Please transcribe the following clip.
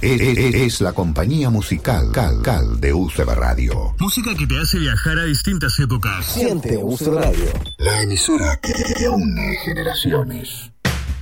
Es la compañía musical Cal de UCB Radio. Música que te hace viajar a distintas épocas. Siente UCB Radio. La emisora que une generaciones.